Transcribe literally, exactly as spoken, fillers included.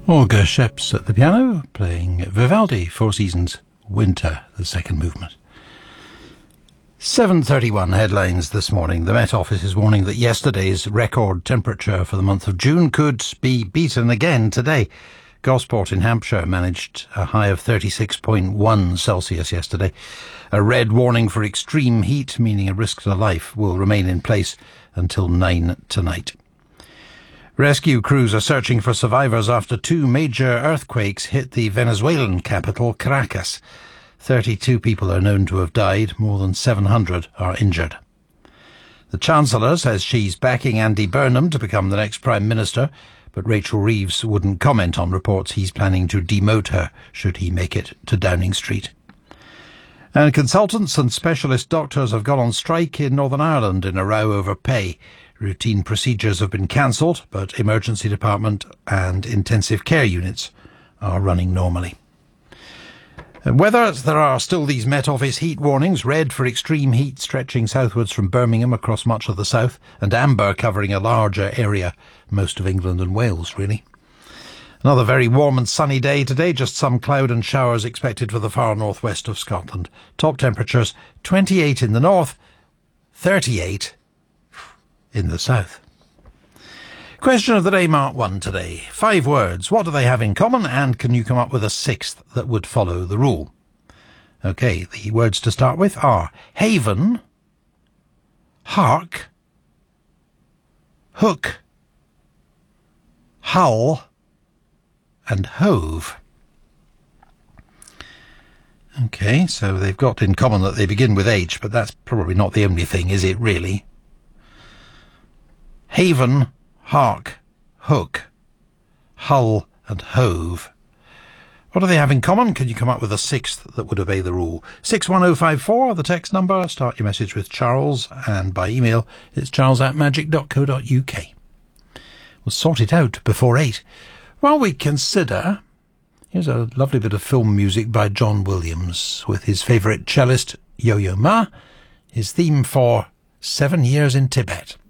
Olga Sheps at the piano, playing Vivaldi, Four Seasons, Winter, the second movement. seven thirty-one headlines this morning. The Met Office is warning that yesterday's record temperature for the month of June could be beaten again today. Gosport in Hampshire managed a high of thirty-six point one Celsius yesterday. A red warning for extreme heat, meaning a risk to life, will remain in place until nine tonight. Rescue crews are searching for survivors after two major earthquakes hit the Venezuelan capital, Caracas. thirty-two people are known to have died, more than seven hundred are injured. The Chancellor says she's backing Andy Burnham to become the next Prime Minister, but Rachel Reeves wouldn't comment on reports he's planning to demote her should he make it to Downing Street. And consultants and specialist doctors have gone on strike in Northern Ireland in a row over pay. Routine procedures have been cancelled, but emergency department and intensive care units are running normally. And whether there are still these Met Office heat warnings, red for extreme heat stretching southwards from Birmingham across much of the south, and amber covering a larger area, most of England and Wales, really. Another very warm and sunny day today, just some cloud and showers expected for the far northwest of Scotland. Top temperatures twenty-eight in the north, thirty-eight in the south. Question of the day, Mark one today. Five words. What do they have in common, and can you come up with a sixth that would follow the rule? OK, the words to start with are haven, hark, hook, hull, and hove. OK, so they've got in common that they begin with H, but that's probably not the only thing, is it really? Haven, hark, hook, hull and hove. What do they have in common? Can you come up with a sixth that would obey the rule? six one oh five four, the text number. Start your message with Charles, and by email it's charles at magic dot co dot uk. We'll sort it out before eight. While we consider, here's a lovely bit of film music by John Williams with his favourite cellist Yo-Yo Ma, his theme for Seven Years in Tibet.